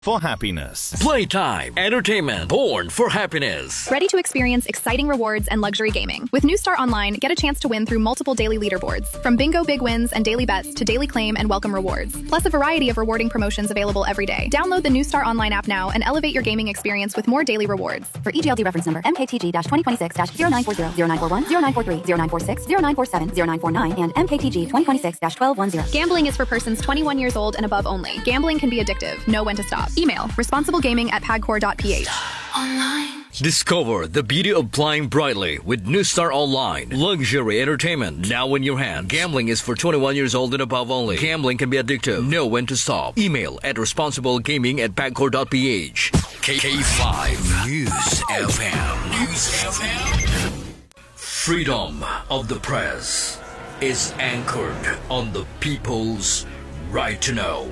for happiness. Playtime, entertainment, born for happiness. Ready to experience exciting rewards and luxury gaming? With New Star Online, get a chance to win through multiple daily leaderboards, from bingo big wins and daily bets to daily claim and welcome rewards, plus a variety of rewarding promotions available every day. Download the New Star Online app now and elevate your gaming experience with more daily rewards. For EGLD reference number MKTG-2026-0940, 0941, 0943, 0946, 0947, 0949, and MKTG 2026-1210. Gambling is for persons 21 years old and above only. Gambling can be addictive. Know when to stop. Email responsiblegaming@pagcor.ph. Online. Discover the beauty of flying brightly with New Star Online. Luxury entertainment now in your hand. Gambling is for 21 years old and above only. Gambling can be addictive. Know when to stop. Email at responsiblegaming@pagcor.ph. K5 News FM. News FM. Freedom of the press is anchored on the people's right to know.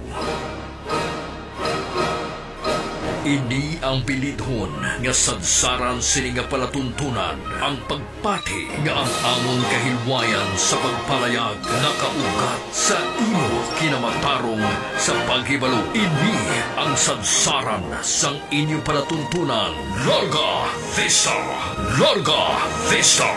Ini ang pilidhon nga sadsaran sini nga palatuntunan ang pagpati nga ang among kahilwayan sa pagpalayag nakaugat sa imo kinamatarong sa paghibalo. Ini ang sadsaran sang inyong palatuntunan. Larga Vista! Larga Vista!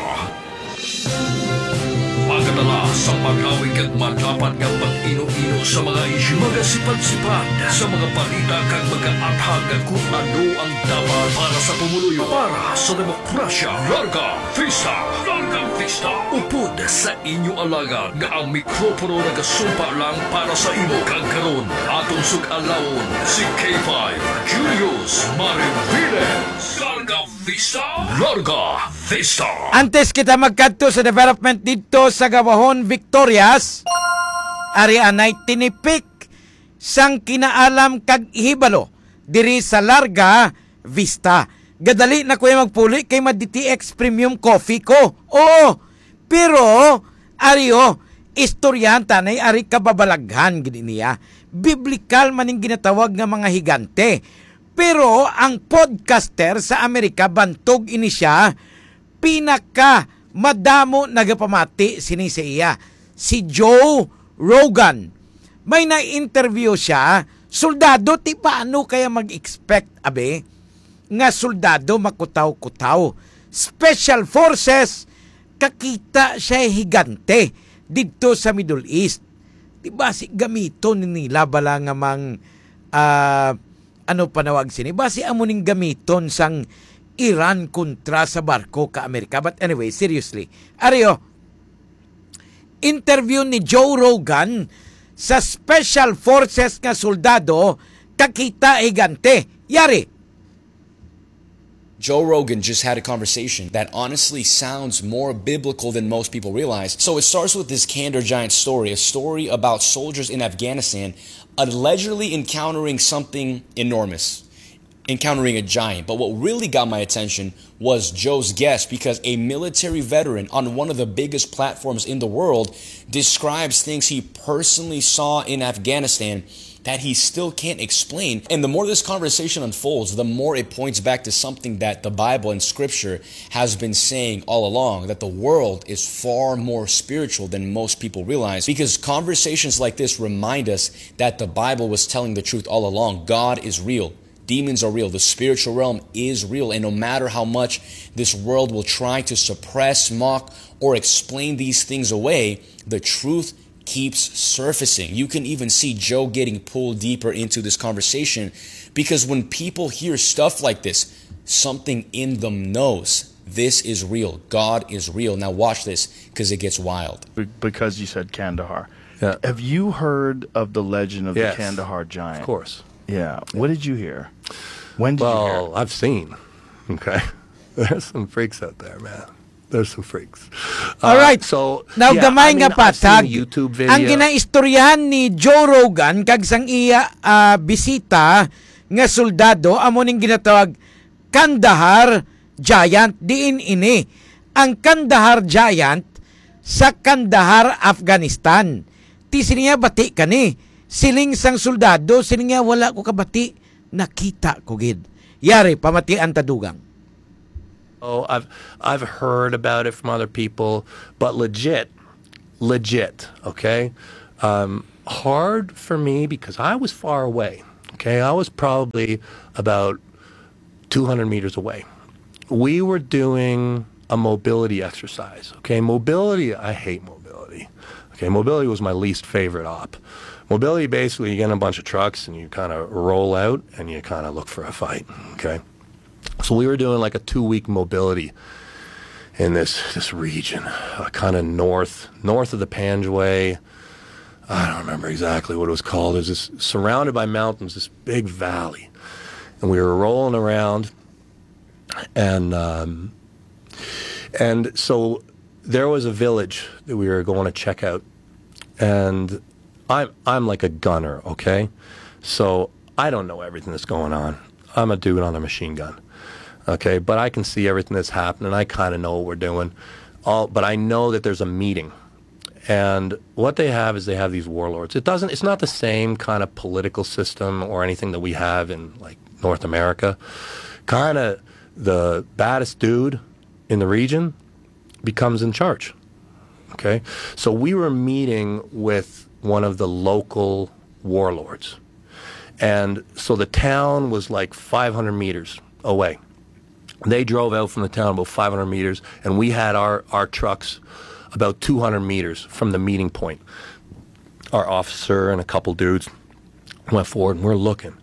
Pagkatala sa pag-awig at madapat ng pag-ino-ino sa mga isyu, magasipat-sipat sa mga balita kag mag-aathag kung ano ang dapat para sa pumuluyo, para sa demokrasya. Larga Vista! Larga Vista! Upod sa inyo alagad nga ang mikropono nagasumpa lang para sa imo kag karon atong sug-alawon si K5 Julius Mariviles. Larga Vista! Larga Vista! Antes kita magkadto sa development dito sa Gawahon, Victorias, ari anay tinipik sang kinaalam kag hibalo diri sa Larga Vista. Gadali na kuya magpuli kay ma-DTX Premium Coffee ko. Oo, pero ariyo, istoryahan tanay ari kababalaghan gid niya. Biblikal maning ginatawag nga mga higante. Pero ang podcaster sa Amerika bantog ini siya pinaka madamo nagapamati sini sa iya, si Joe Rogan. May na-interview siya, soldado, ti paano kaya mag-expect, abe, nga soldado makutaw-kutaw. Special Forces, kakita siya higante dito sa Middle East. Diba si gamito nila bala nga mang, ano panawag sini, basi amuning gamiton sang Iran kontra sa barko ka Amerika. But anyway, seriously, ariyo, interview ni Joe Rogan sa Special Forces nga soldado kakita higante. Yari. Joe Rogan just had a conversation that honestly sounds more biblical than most people realize. So it starts with this Candor Giant story, a story about soldiers in Afghanistan allegedly encountering something enormous, encountering a giant. But what really got my attention was Joe's guest, because a military veteran on one of the biggest platforms in the world describes things he personally saw in Afghanistan that he still can't explain. And the more this conversation unfolds, the more it points back to something that the Bible and Scripture has been saying all along, that the world is far more spiritual than most people realize. Because conversations like this remind us that the Bible was telling the truth all along. God is real. Demons are real. The spiritual realm is real. And no matter how much this world will try to suppress, mock, or explain these things away, the truth keeps surfacing. You can even see Joe getting pulled deeper into this conversation, because when people hear stuff like this, something in them knows this is real. God is real. Now watch this, because it gets wild. Because you said Kandahar. Yeah. Have you heard of the legend of Yes. the Kandahar giant? Of course. Yeah. What did you hear? When did you hear? Well, I've seen. Okay. There's some freaks out there, man. There's some freaks. Alright. So, Now, gamay nga I've patag, seen a YouTube video. ang ginaistoryahan ni Joe Rogan kag sang iya bisita nga soldado amo ning ginatawag Kandahar Giant. Diin ini ang Kandahar Giant sa Kandahar, Afghanistan. Ti siniya bati kani siling sang soldado, siling nga wala ko kabati, nakita ko gid. Yari pamati ang tadugang. Oh, I've heard about it from other people, but legit, okay? Hard for me because I was far away. Okay, I was probably about 200 meters away. We were doing a mobility exercise. Okay, mobility, I hate mobility. Okay, mobility was my least favorite op. Mobility, basically, you get in a bunch of trucks and you kind of roll out and you kind of look for a fight. Okay, so we were doing like a 2-week mobility in this region, kind of north of the Panjway. I don't remember exactly what it was called. It was this, surrounded by mountains, this big valley, and we were rolling around, and so there was a village that we were going to check out, and I'm like a gunner, okay, so I don't know everything that's going on. I'm a dude on a machine gun, okay, but I can see everything that's happening. I kind of know what we're doing, but I know that there's a meeting. And what they have is they have these warlords. It's not the same kind of political system or anything that we have in like North America. Kind of the baddest dude in the region becomes in charge. Okay? So we were meeting with one of the local warlords. And so the town was like 500 meters away. They drove out from the town about 500 meters, and we had our trucks about 200 meters from the meeting point. Our officer and a couple dudes went forward, and we're looking.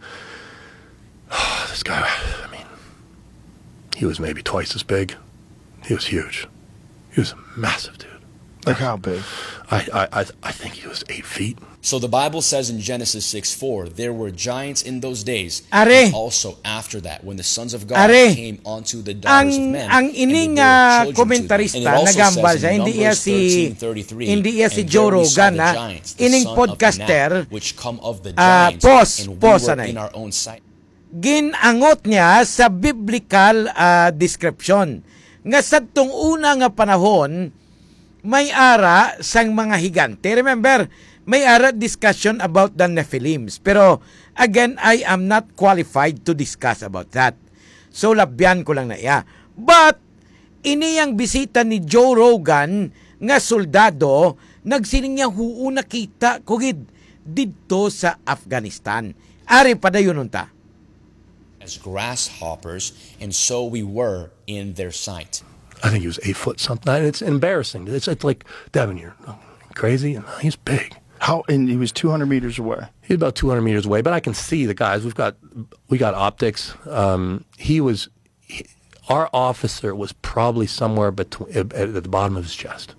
This guy, I mean, he was maybe twice as big. He was huge. He was a massive dude. Like how big? I think he was 8 feet. So the Bible says in Genesis 6:4, there were giants in those days, Are. and also after that, when the sons of God Are. came onto the daughters of men, ang and they ining bore children to them. komentarista And it also nagambal says siya, in hindi iya Numbers si 13:33, hindi iya si and Joe there we saw Rogan, the ha? giants, the Ining son of podcaster, Anak, which come of the giants, and we pause were anay. in our own sight. Ginangot niya sa biblical description nga sadtong una nga panahon may ara sang mga higante. Remember, may ara discussion about the Nephilims. Pero again, I am not qualified to discuss about that. So labyan ko lang na iya. But iniyang bisita ni Joe Rogan nga soldado nagsining niya huuna kita kugid didto sa Afghanistan. Ari padayon unta. As grasshoppers, and so we were in their sight. I think he was 8 foot something. It's embarrassing. It's like, Devin, you're crazy. And he's big. And he was 200 meters away. He's about 200 meters away, but I can see the guys. We got optics. Our officer was probably somewhere between at the bottom of his chest.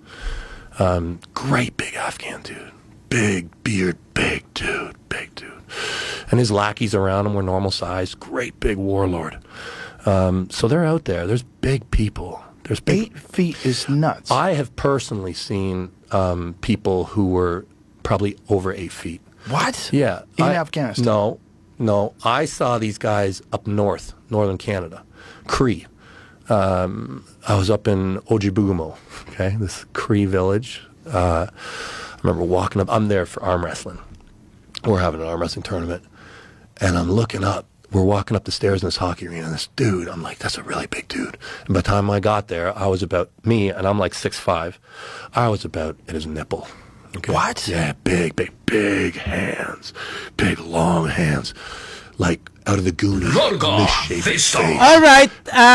Great big Afghan dude, big beard, big dude, and his lackeys around him were normal size. Great big warlord. So they're out there. There's big people. There's big. 8 feet is nuts. I have personally seen people who were probably over 8 feet. What? Yeah. In Afghanistan? No. I saw these guys up northern Canada, Cree. I was up in Ojibugamo, okay, this Cree village. I remember walking up. I'm there for arm wrestling. We're having an arm wrestling tournament, and I'm looking up. We're walking up the stairs in this hockey arena, and this dude, I'm like, that's a really big dude. And by the time I got there, I was about, and I'm like 6'5", I was about at his nipple. Okay? What? Yeah, big hands. Big, long hands. Like, out of the Goonies. Larga Misshapen Vista. face. Alright,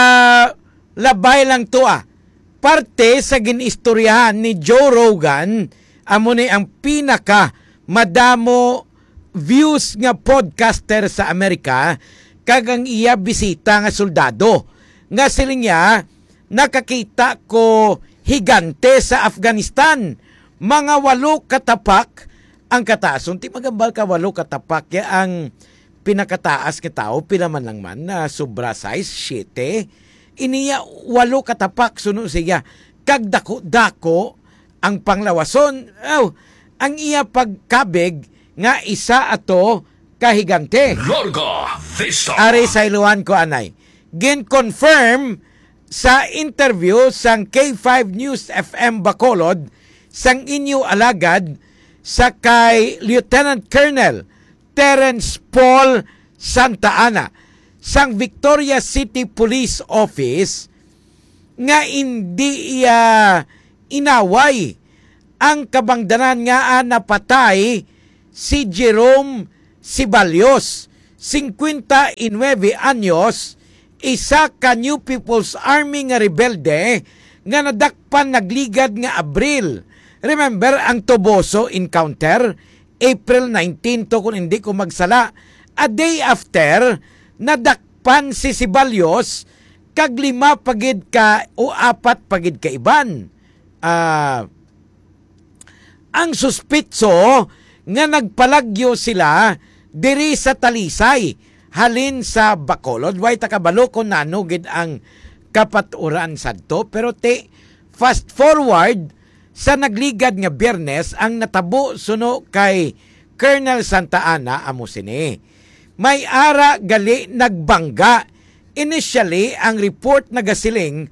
labay lang to Parte sa ginistoryahan ni Joe Rogan, amo ni ang pinaka madamo views nga podcaster sa Amerika kag ang iya bisita nga soldado. Nga siling niya, nakakita ko higante sa Afghanistan. Mga 8 katapak ang kataas. Unti magambal ka 8 katapak. Ya ang pinakataas nga tao, pinaman lang man na sobra size, 7. Iniya 8 katapak, suno siya. Kag dako-dako ang panglawason. Ang iya pagkabig nga isa ato kahigante. Larga Vista. Ari sa iluhan ko anay. Gin-confirm sa interview sang K5 News FM Bacolod sang inyo alagad sa kay Lieutenant Colonel Terence Paul Santa Ana sang Victoria City Police Office nga hindi inaway ang kabangdanan nga napatay si Jerome Sibalios 59 anyos, isa ka New People's Army nga rebelde nga nadakpan nagligad nga Abril. Remember ang Toboso encounter? April 19 to kung hindi ko magsala. A day after, nadakpan si Ceballos kag 5 pagid ka o 4 pagid ka iban. Ang suspitso nga nagpalagyo sila diri sa Talisay halin sa Bacolod. Way takabalo kung nanugid ang kapaturan sadto, pero fast forward sa nagligad nga Biyernes ang natabo suno kay Colonel Santa Ana amo sini. May ara gali nagbangga. Initially ang report nagasiling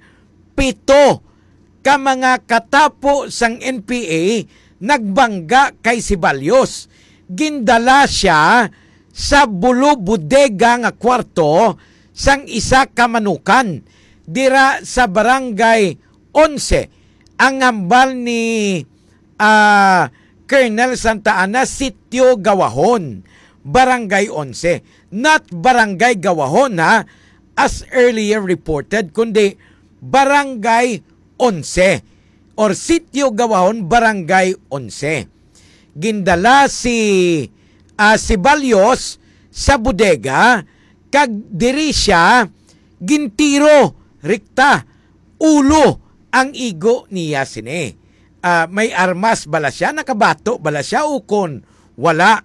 7 ka mga katapo sang NPA nagbangga kay Ceballos. Gindala siya sa bulo bodega nga kwarto sang isa ka manukan dira sa barangay 11. Ang hambal ni Colonel Santa Ana, Sitio Gawahon, barangay 11. Not barangay Gawahon ha, as earlier reported, kundi barangay 11 or Sitio Gawahon, barangay 11. Gindala si Ceballos sa bodega kag diri siya gintiro rikta ulo ang igo niya sini. May armas bala siya, nakabato bala siya ukon wala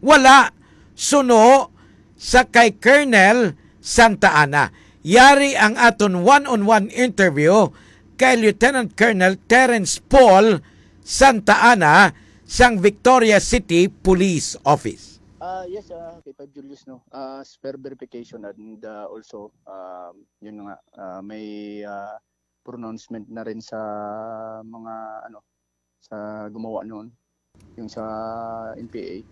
suno sa kay Colonel Santa Ana. Yari ang aton one-on-one interview kay Lieutenant Colonel Terence Paul Santa Ana sang Victoria City Police Office. Yes, kay 5 Julius, no. Spare verification and also yun nga, may pronouncement na rin sa mga sa gumawa noon, yung sa NPA.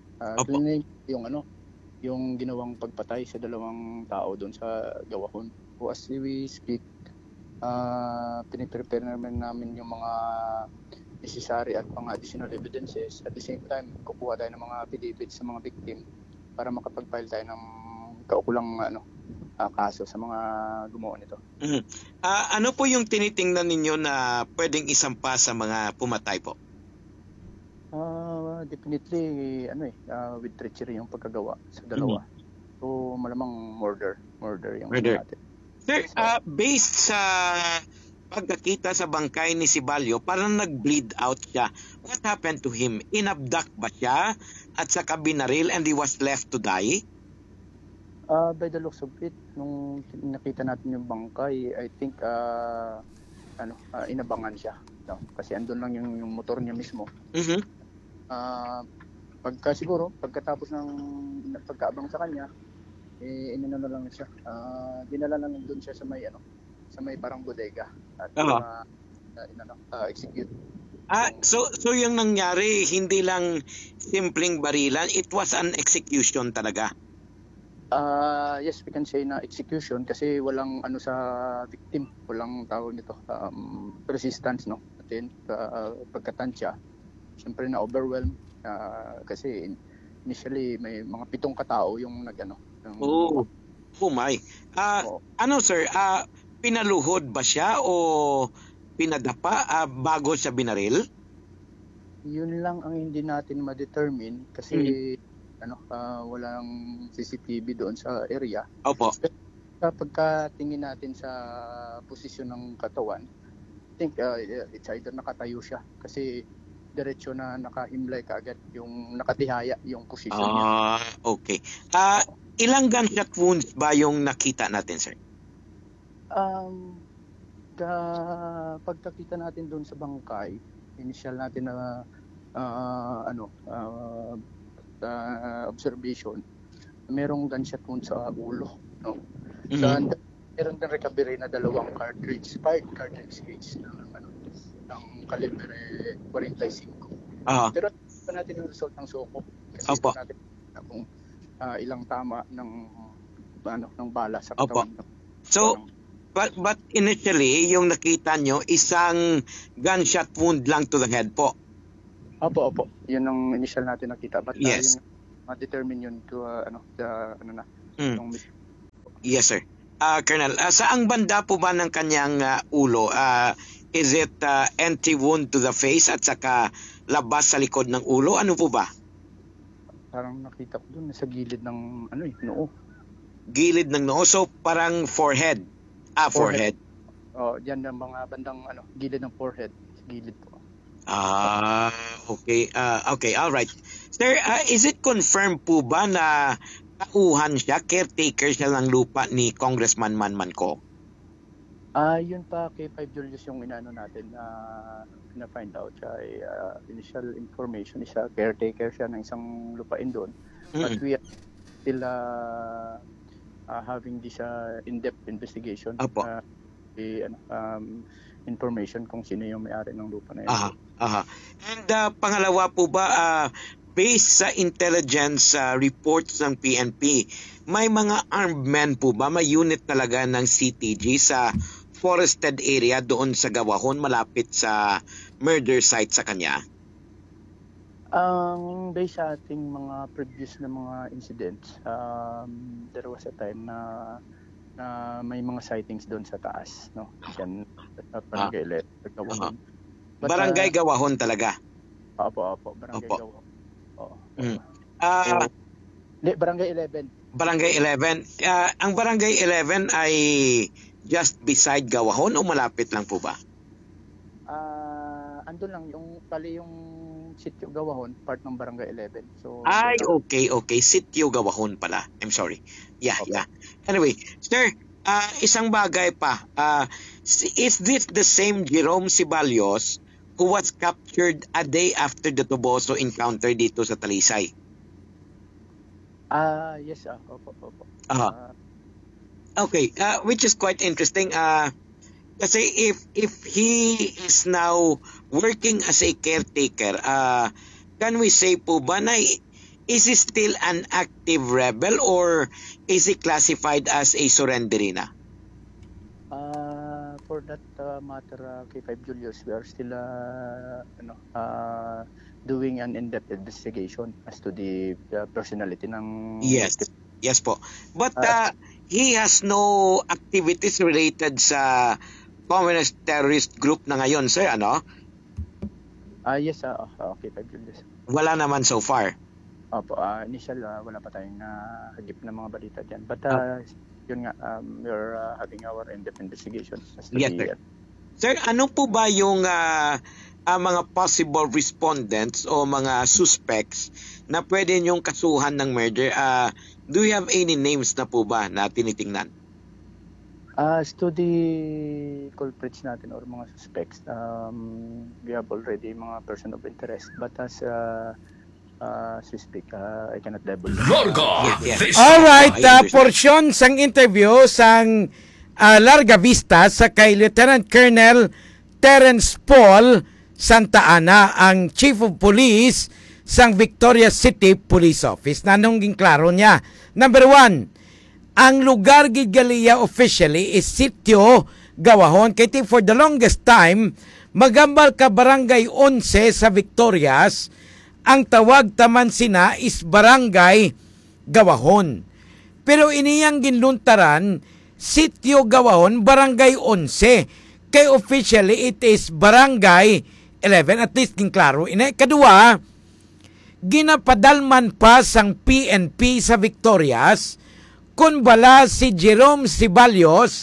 Yung ginawang pagpatay sa 2 tao doon sa Gawahon. So as we speak, piniprepare namin yung mga necessary at mga additional evidences. At the same time, kukuha tayo ng mga affidavits sa mga victim para makapag-file tayo ng kaukulang kaso sa mga gumawa nito. Mm-hmm. Ano po yung tinitingnan ninyo na pwedeng isampa sa mga pumatay po? Definitely with treachery yung pagkagawa sa dalawa. Mm-hmm. So malamang murder yung natin. Sir, based sa pagkakita sa bangkay ni Ceballos, parang nag-bleed out siya. What happened to him? Inabduct ba siya at saka binaril and he was left to die? By the looks of it, nung nakita natin yung bangkay, I think inabangan siya. No? Kasi andun lang yung motor niya mismo. Mm-hmm. Pagkatapos ng pagkaabang sa kanya, inano lang siya. Dinala lang doon siya sa may parang bodega at execute. So yung nangyari hindi lang simpleng barilan, it was an execution talaga. Yes, we can say na execution kasi walang sa victim, walang tawag nito, resistance, no. At then pagkatansya, syempre na overwhelmed kasi initially may mga 7 katao yung Oh my. Sir, pinaluhod ba siya o pinadapa bago siya binaril? Yun lang ang hindi natin ma-determine kasi walang CCTV doon sa area. Opo. Pagkatingin natin sa posisyon ng katawan, I think it's either nakatayo siya kasi diretso na nakahimlay kaagad yung nakatihaya yung posisyon niya. Okay. Ilang gunshot wounds ba yung nakita natin, sir? Pagkakita natin doon sa bangkay, initial natin na observation, merong gunshot wound sa ulo, no. Mm-hmm. Meron din recovery na 2 cartridge, 5 cartridge case ng kalibre 45. Pero pa natin yung result ng soko kasi natin kung ilang tama ng bala sa katawan. So but initially yung nakita nyo isang gunshot wound lang to the head po. Opo. Yun ang initial natin nakita. But yes. Yung ma-determine yun to Mm. Yes, sir. Colonel, saang banda po ba ng kanyang ulo? Is it entry wound to the face at saka labas sa likod ng ulo? Ano po ba? Parang nakita ko doon sa gilid ng noo. Gilid ng noo. So parang forehead. Forehead. Diyan ang mga bandang gilid ng forehead. Gilid po. Okay. Okay, all right. Sir, is it confirmed po ba na tauhan siya, caretaker siya ng lupa ni Congressman Manman ko? Yun pa kay 5 Julius yung inano natin na find out siya initial information is caretaker siya ng isang lupain doon. But we are still having this in-depth investigation. Apo. Information kung sino yung may-ari ng lupa na yun. And pangalawa po ba, based sa intelligence reports ng PNP, may mga armed men po ba, may unit talaga ng CTG sa forested area doon sa Gawahon malapit sa murder site sa kanya? Based sa ating mga previous na mga incidents, there was a time na may mga sightings doon sa taas, no? Diyan sa Barangay Gawahon. Barangay Gawahon talaga? Opo, Barangay Gawahon. Barangay 11. Barangay 11. Ang Barangay 11 ay just beside Gawahon o malapit lang po ba? Andun lang yung Sitio Gawahon, part ng Barangay 11. So okay. Sitio Gawahon pala. I'm sorry. Yeah. Anyway, sir, isang bagay pa. Is this the same Jerome Ceballos who was captured a day after the Toboso encounter dito sa Talisay? Yes, opo. Okay, which is quite interesting. Kasi if he is now working as a caretaker, can we say po ba na is he still an active rebel or is he classified as a surrenderina? For that matter, kay 5 Julius, we are still doing an in-depth investigation as to the personality ng... Yes po. But he has no activities related sa communist terrorist group na ngayon, sir, ano? Yes, okay, 5 Julius. Wala naman so far? Opo, initial, wala pa tayong hagip na mga balita dyan. But yun nga, we're having our in-depth investigation. Yes, sir. Sir, ano po ba yung mga possible respondents o mga suspects na pwede niyong kasuhan ng murder? Do you have any names na po ba na tinitingnan? As to the culprits natin or mga suspects, we have already mga person of interest. But as suspect, I cannot label them. Alright, porsyon sang interview sang Larga Vista sa kay Lieutenant Colonel Terence Paul Santa Ana, ang Chief of Police sang Victoria City Police Office. Nanong klaro niya. Number 1, ang lugar gidgaliya officially is Sitio Gawahon. Kaya for the longest time, magambal ka Barangay 11 sa Victorias, ang tawag taman sina is Barangay Gawahon. Pero iniyang ginluntaran, Sitio Gawahon, Barangay 11. Kay officially, it is Barangay 11. At least klaro. Kadua, ginapadalman pa sang PNP sa Victorias kung bala si Jerome Ceballos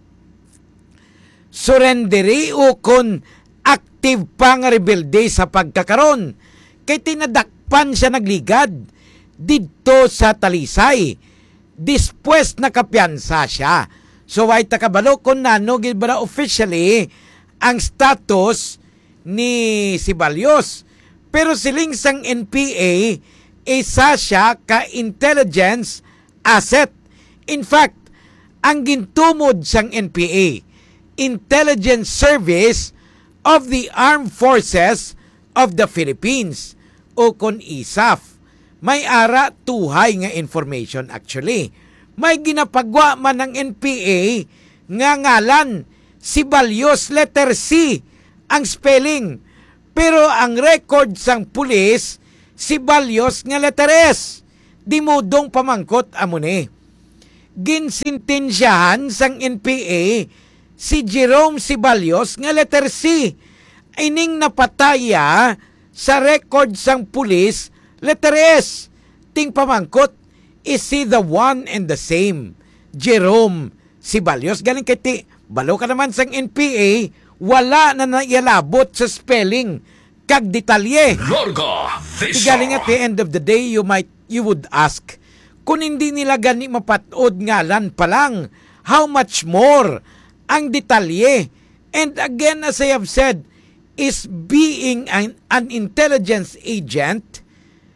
surrenderi o kung active pang rebelde sa pagkakaron. Kay tinadakpan siya nagligad dito sa Talisay. Dispwes nakapiansa siya. So ay takabalo kung nano gibara officially ang status ni Ceballos. Pero siling sang NPA, isa siya ka intelligence asset. In fact, ang gintumod sang NPA, Intelligence Service of the Armed Forces of the Philippines o kon ISAF. May ara tuhay nga information actually. May ginapagwa man ng NPA nga ngalan Ceballos, letter C ang spelling. Pero ang record sang pulis Ceballos nga letter S. Di mo dong pamangkot amo ni. ginsintensyahan sang NPA si Jerome Ceballos nga letter C. Ining napataya sa record sang pulis letter S. Ting pamangkot, is he the one and the same? Jerome Ceballos. Galing kiti, balo ka naman sang NPA, wala na naialabot sa spelling kag detalye. Larga Vista. Galing at the end of the day, you would ask, kung hindi nila gani mapatod ngalan pa lang, how much more ang detalye? And again, as I have said, is being an intelligence agent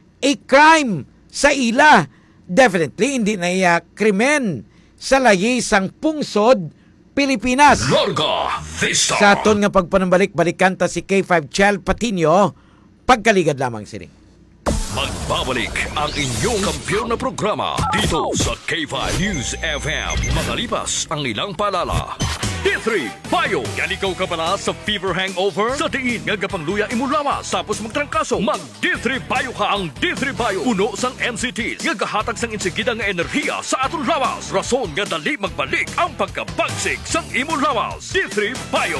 a crime sa ila? Definitely, hindi na iya krimen sa layi sang pungsod Pilipinas. Larga Vista. Sa aton nga pagpanambalik-balikan ta si K5 Chel Patino, pagkaligad lamang sini. Magbabalik ang inyong kampiyon na programa dito sa K5 News FM. Makalipas ang ilang paalala. D3 Bio. Galikaw ka pala sa fever hangover? Sa diin nga gapangluya imulawas tapos magtrangkaso. Mag D3 Bio ka. Ang D3 Bio puno sang MCTs nga gahatag sang insigida nga enerhiya sa atong lawas. Rason nga dali magbalik ang pagkabagsig sang imulawas. D3 Bio.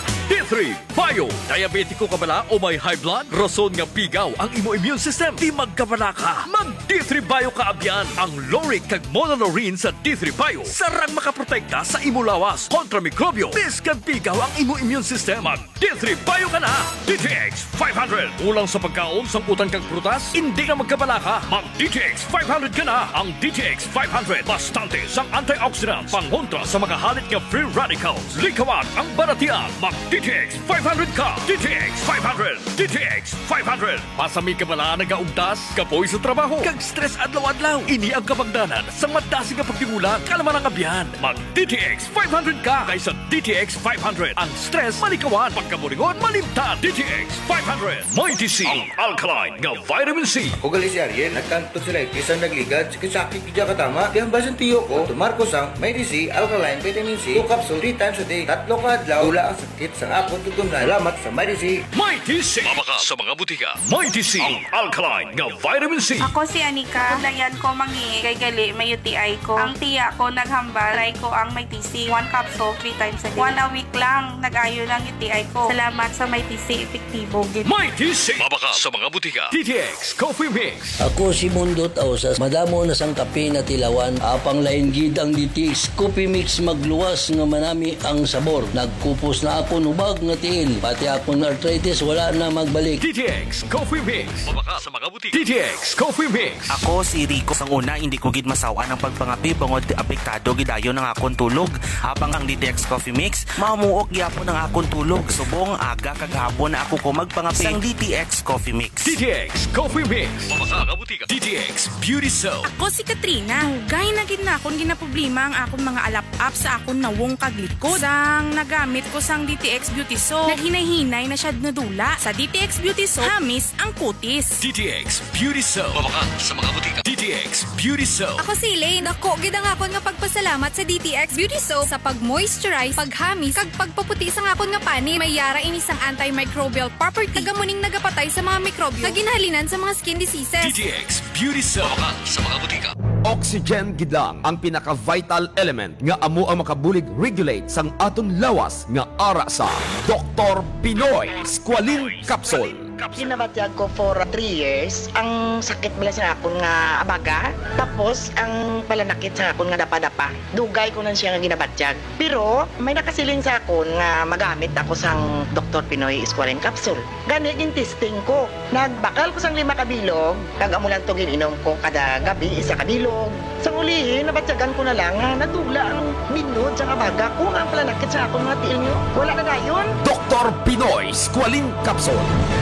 D3 Bio. Diabetiko ka bala o may high blood? Rason nga pigaw ang imo immune system. Di magkabala ka. Mag D3 Bio ka abyan. Ang Loric kag Monolaurin sa D3 Bio sarang makaprotekta sa imo lawas kontra mikrobyo. Biskan pigaw ang imo immune system. Mag D3 Bio ka na. DTX 500. Ulang sa pagkaon sang utang kag prutas? Hindi ka magkabala ka. Mag DTX 500 ka na. Ang DTX 500 bastante sang antioxidants pangontra sa makahalit nga free radicals. Likawan ang baratian. Mag DTX 500 ka. DTX 500. DTX 500. Pasami ka bala nagaugtas, kapoy sa trabaho, kag stress adlaw-adlaw. Ini ang kabagdanan sa madasig nga pagtigulang kalaman ang abyan. Mag DTX 500 ka kaysa DTX 500. Ang stress malikawan, pagkaburingon malimtan. DTX 500. May TC ang alkaline nga vitamin C. O gali si Ariel, nagkanto sila isang nagligad, sakit kidya katama. Kaya basan tiyo ko, tumarko sang may TC alkaline vitamin C 2 capsule 3 times a day. 3 ka adlaw, tula ang sakit sa akong tutunay. Salamat sa may TC. May TC. Mabaka sa mga butika. May TC ang alkaline nga vitamin C. Ako si Anika. Dayan ko mangi kay gali may UTI ko. Ang tiya ko naghambal, try ko ang may TC 1 capsule 3 times a day. 1 a week lang nag-ayo ng UTI ko. Salamat sa may TC epektibo. May TC. Mabaka sa mga butika. DTX Coffee Mix. Ako si Mundo Tausas. Madamo na sang kape na tilawan. Apang lain gid ang DTX Coffee Mix magluwas nga manami ang sabor. Nagkupos na ako nubag nga tiil. Pati akong arthritis wala na magbalik. DTX Coffee Mix. Mabaka sa mga butika. DTX Coffee Mix. Ako si Rico. Sang una, hindi ko gid masawa ng pagpangapi bangod apektado gidayo ng akong tulog. Habang ang DTX Coffee Mix, mamuok gyapon ang akong tulog. Subong aga kaghapon na ako ko magpangapi sang DTX Coffee Mix. DTX Coffee Mix. Mabaka sa butika. DTX Beauty Soap. Ako si Katrina. Hugay na gid na akong ginaproblema ang akong mga alap-up sa akong nawong kaglikod. Sang nagamit ko sang DTX Beauty Soap, naghinay-hinay na siya nadula. Sa DTX Beauty Soap, hamis ang kutis. DTX Beauty Soap. Mabaka sa mga butika. DTX Beauty Soap. Ako si Elaine. Ako, gid ang akon nga pagpasalamat sa DTX Beauty Soap sa pag-moisturize, paghamis, kag pagpaputi sa akon nga pani. May yara ini sang antimicrobial property. Tagamuning nagapatay sa mga mikrobyo. Kaginhalinan sa mga skin diseases. DTX Beauty Soap. Mabaka sa mga butika. Oxygen gid lang ang pinaka-vital element nga amo ang makabulig regulate sang aton lawas nga ara sa Dr. Pinoy Squalene Capsule. Ginabatyag ko for 3 years. Ang sakit bala sa akon nga abaga. Tapos ang palanakit sa akon nga dapa-dapa. Dugay ko na siya nga ginabatyag. Pero may nakasiling sa akon nga magamit ako sang Dr. Pinoy Squalene Capsule. Gani yung testing ko. Nagbakal ko sang 5 kabilog. Kag amo lang to gininom ko kada gabi 1 kabilog. Sa ulihin, nabatyagan ko na lang nga natula ang minod sa abaga kung ang palanakit sa akon nga tiil nyo. Wala na gayon. Dr. Pinoy Squalene Capsule.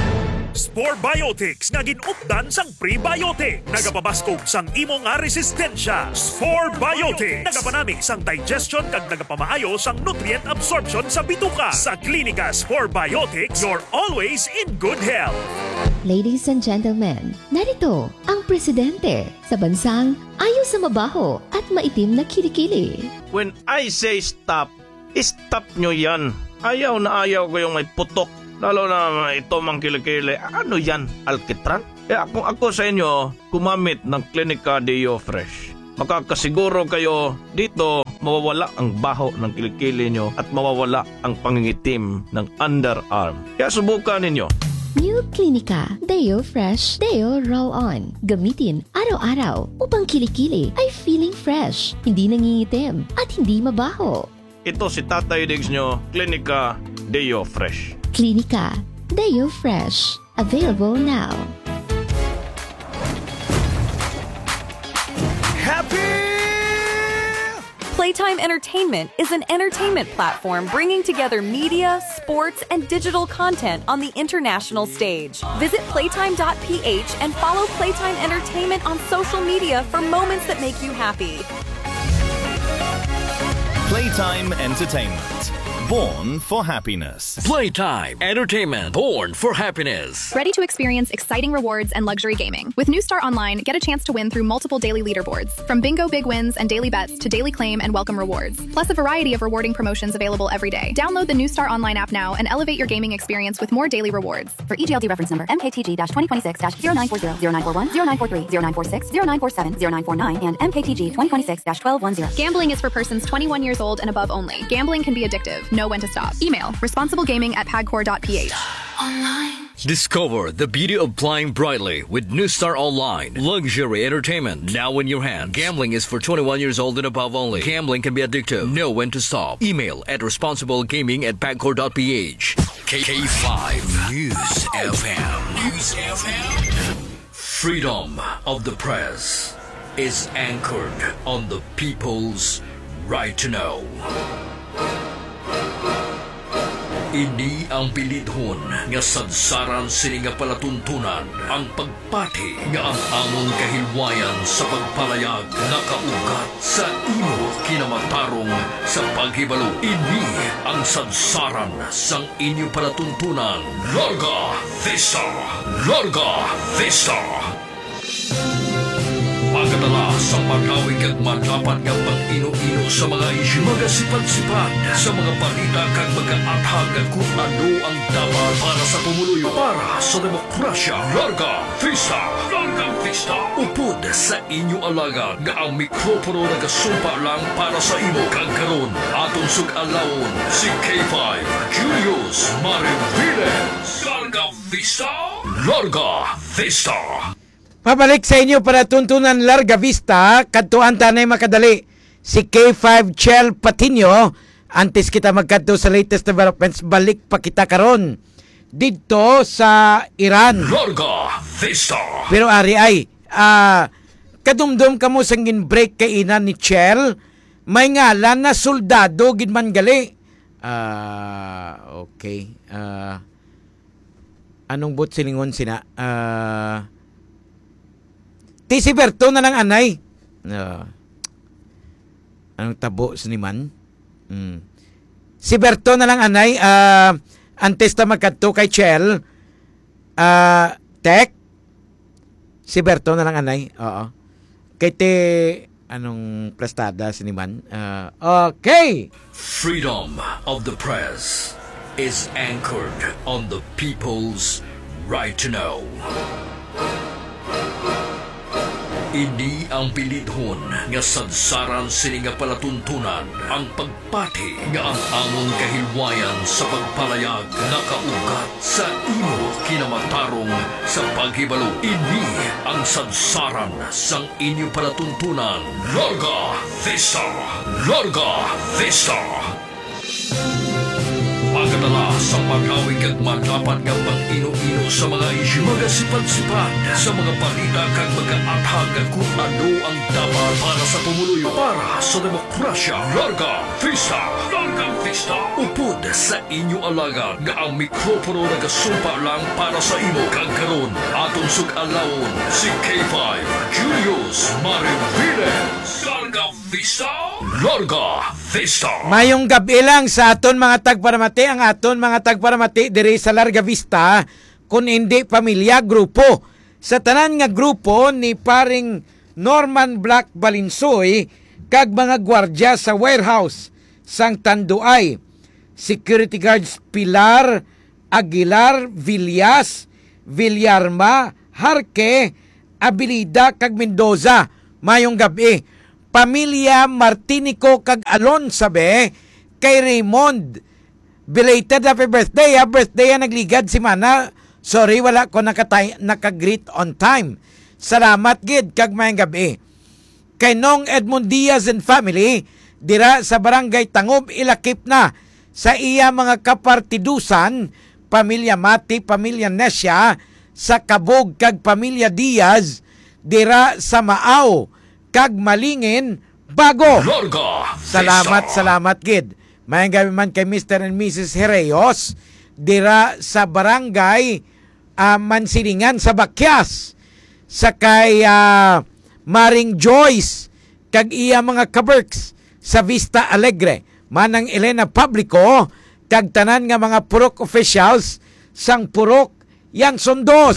Spore Biotics nga ginupdan sang prebiotic. Nagapabaskog sang imo nga resistensya. Spore Biotics nagapanami sang digestion kag nagapamaayo sang nutrient absorption sa bituka. Sa klinika Spore Biotics, you're always in good health. Ladies and gentlemen, narito ang presidente sa bansang ayaw sa mabaho at maitim na kilikili. When I say stop, stop nyo yan. Ayaw na ayaw ko yung may putok. Lalo na ito mang kilikili. Ano yan? Alkitran? Kung ako sa inyo, gumamit ng Clinica Deo Fresh. makakasiguro kayo dito mawawala ang baho ng kilikili nyo at mawawala ang pangingitim ng underarm. Kaya subukan ninyo. New Clinica Deo Fresh Deo Roll-On. Gamitin araw-araw upang kilikili ay feeling fresh, hindi nangingitim at hindi mabaho. Ito si Tatay Diggs nyo, Clinica Deo Fresh. Clinica Deo Fresh. Available now. Playtime Entertainment is an entertainment platform bringing together media, sports, and digital content on the international stage. Visit playtime.ph and follow Playtime Entertainment on social media for moments that make you happy. Playtime Entertainment. Born for happiness. Playtime Entertainment. Born for happiness. Ready to experience exciting rewards and luxury gaming? With New Star Online, get a chance to win through multiple daily leaderboards. From bingo big wins and daily bets to daily claim and welcome rewards. Plus a variety of rewarding promotions available every day. Download the New Star Online app now and elevate your gaming experience with more daily rewards. For EGLD reference number MKTG-2026-0940, 0941, 0943, 0946, 0947, 0949, and MKTG 2026-1210. Gambling is for persons 21 years old and above only. Gambling can be addictive. Know when to stop. Email responsiblegaming@pagcor.ph. Discover the beauty of flying brightly with New Star Online. Luxury entertainment now in your hand. Gambling is for 21 years old and above only. Gambling can be addictive. Know when to stop. Email at responsiblegaming@pagcor.ph. K5 News FM. News FM. Freedom of the press is anchored on the people's right to know. Ini ang pilidhon nga sadsaran sini nga palatuntunan ang pagpati nga ang among kahilwayan sa pagpalayag nakaugat sa imo kinamatarong sa paghibalo. Ini ang sadsaran sang inyo palatuntunan. Larga Vista! Larga Vista! Pagkatala sa pag-awig at madapat nga pag-ino-ino sa mga isyu, magasipad-sipad sa mga balita kag mag-aathag kung ano ang dapat para sa pumuluyo, para sa demokrasya. Larga Vista! Larga Vista! Upod sa inyo alaga nga ang mikropono nagasumpa lang para sa imo. Kag karon atong sug-alawon si K5 Julius Mariviles. Larga Vista! Larga Vista! Pabalik sa inyo para tuntunan Larga Vista, kadtuan tanay makadali. Si K5 Chel Patino, antes kita magkadto sa latest developments, balik pa kita karon dito sa Iran. Larga Vista! Pero ari ay, kadumdum kamo sang gin-break kay ina ni Chel, may ngalan na soldado gidman gali. Okay. Anong bot silingon sina? Si Berto na lang anay. Anong tabo siniman? Si Berto na lang anay. Antes ta magkadto kay Chel. Tek. Si Berto na lang anay. Oo. Kay te anong plastada siniman? Okay. Freedom of the press is anchored on the people's right to know. Ini ang pilidhon nga sadsaran sini nga palatuntunan ang pagpati nga ang among kahilwayan sa pagpalayag nakaugat sa imo kinamatarong sa paghibalo. Ini ang sadsaran sang inyo palatuntunan. Larga Vista! Larga Vista! Pagkatala sa pag-awig at madapat nga pag-ino-ino sa mga isyu, magasipad-sipad sa mga balita kag mag-aathag kung ano ang dapat para sa pumuluyo, para sa demokrasya. Larga Vista! Larga Vista! Upod sa inyo alaga nga ang mikropono nagasumpa lang para sa imo. Kag karon atong sug-alawon si K5 Julius Mariviles. Larga Vista! Larga Vista! Mayong gabi lang sa aton mga tagparamati, ang aton mga tagparamati diri sa Larga Vista, kung hindi pamilya, grupo. Sa tanan nga grupo ni paring Norman Black Balinsoy kag mga gwardya sa warehouse sang Tanduay, security guards Pilar Aguilar Villas, Villarma, Harque, Abilida kag Mendoza. Mayong gabi. pamilya Martinico kag Alon sabi kay Raymond. Belated happy birthday. Birthday nagligad si Mana. Sorry, wala ko naka-greet on time. Salamat gid kag mayang gabi. Kay Nong Edmond Diaz and family, dira sa Barangay Tangob, ilakip na sa iya mga kapartidusan, pamilya Mati, pamilya Nesya, sa Kabog kag pamilya Diaz, dira sa Maaw, kag Malingin, Bago. Salamat gid. Mayang gabi man kay Mr. and Mrs. Herreos, dira sa Barangay Mansilingan sa Bakyas, sa kay Maring Joyce kag iya mga kaberks sa Vista Alegre, manang Elena Publico kag tanan nga mga purok officials sang purok yang Sondos.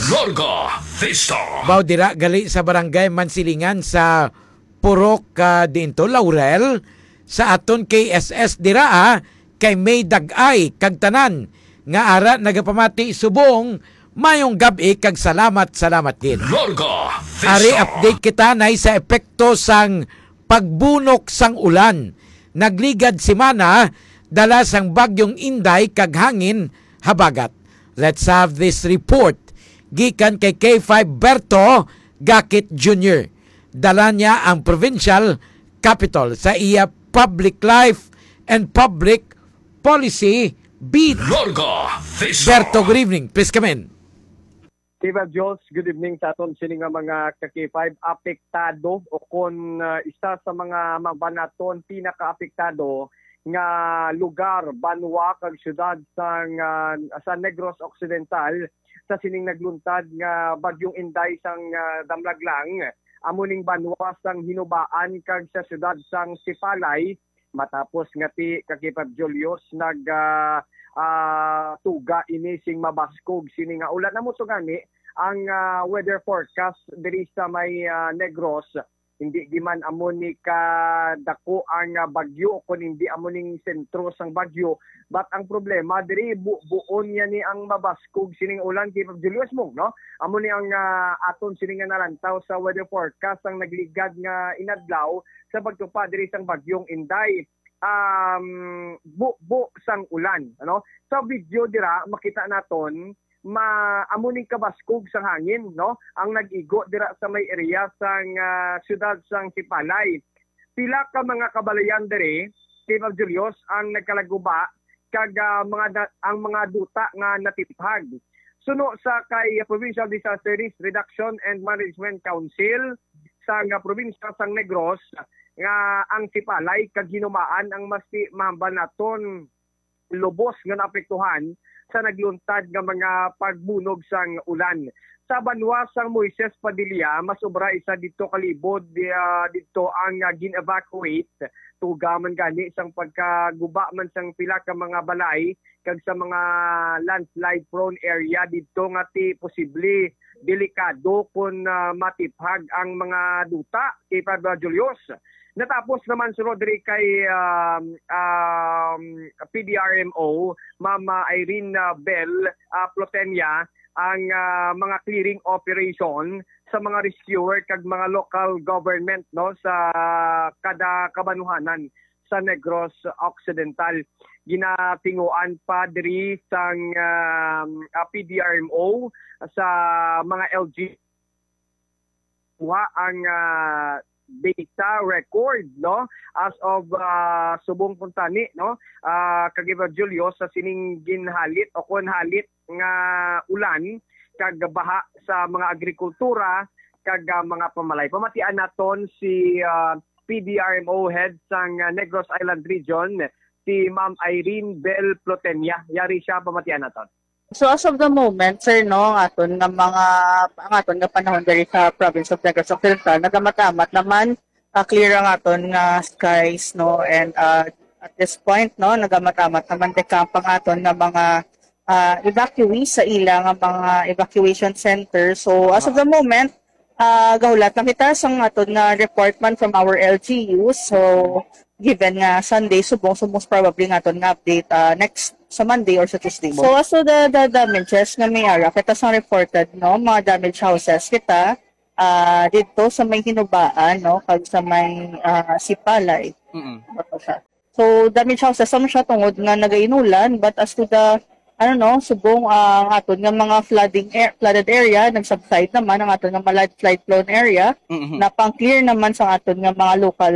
Baw dira gali sa Barangay Mansilingan sa purok dinto Laurel, sa aton KSS dira kay May Dagay kag tanan nga ara nagapamati subong mayong gabi kag salamat din. Ari update kita nay sa epekto sang pagbunok sang ulan. Nagligad si Mana dala sang bagyong Inday kag hangin habagat. Let's have this report gikan kay K5 Berto Gakit Jr. Dala niya ang provincial capital sa iya Public Life and Public Policy Beat. Berto, good evening. Please come in. Steve Jules, good evening sa aton sining nga mga ka-K5 apektado o kung isa sa mga mabanaton pinaka-apektado nga lugar, banwa kag syudad sa Negros Occidental sa sining nagluntad nga bagyong Inday sang damlaglang amuning banwa sang hinubaan kag sa syudad sang Sipalay matapos nga ti ka-K5 Julius tuga ini sing mabaskog sini nga ulan namo to gani ang weather forecast diri sa may Negros hindi giman amo ni kadako ang bagyo kun hindi amo ning sentro sang bagyo but ang problema diri buon niya ni ang mabaskog sining ulan kay Julius mo no amo ni ang aton sining nga nalantaw sa weather forecast ang nagligad nga inadlaw sa pagtupad diri sang bagyong Inday sang ulan ano sa video dira makita naton amuning kabaskog sang hangin no ang nag-igo dira sa may area sang syudad sang Sipalay. Pila ka mga kabalayan diri kay Julius ang nagkalaguba kag ang mga duta nga natiphag. Suno sa kay Provincial Disaster Risk Reduction and Management Council sang probinsya sang Negros nga ang Sipalay kag hinumaan ang masti mambanaton lubos nga naapektuhan sa nagluntad nga mga pagbunog sang ulan. Sa banwa sang Moises Padilla, masobra isa dito kalibod dito ang gin-evacuate tuga man gani sang pagkaguba man sang pila ka mga balay kag sa mga landslide prone area dito nga ti posible delikado kung matiphag ang mga duta kay Padre Julius. Natapos naman sunod diri kay PDRMO, Mama Irene Bell Plotenia, ang mga clearing operation sa mga rescuer kag mga local government no sa kada kabanuhanan sa Negros Occidental. Ginatinguan pa diri sang PDRMO sa mga LG ang data record no as of subong puntani no kagiba Julio sa sining ginhalit o kon halit nga ulan kag baha sa mga agrikultura kag mga pamalay. Pamatian naton si PDRMO head sang Negros Island Region si Ma'am Irene Bell Plotenia. Yari siya pamatian naton. So as of the moment, sir, no, ang aton nga panahon diri sa province of Negros Occidental, nagamatamat naman clear ang aton nga skies, no, and at this point, no, nagamatamat naman dekampang aton nga mga evacuees sa ilang mga evacuation center. So as of the moment, gahulat nakita sang aton nga report man from our LGUs. So given nga Sunday, subong most probably nga aton nga update next sa Monday or sa Tuesday. So as to the damages nga may ara, kita sang reported no, mga damaged houses kita dito sa may hinubaan, no, kag sa may Sipalay. So damage houses sam siya tungod nga nagainulan, but as to the subong ang aton nga mga flooded area nag-subside naman ang aton nga mga flood prone area na pang-clear naman sa aton nga mga local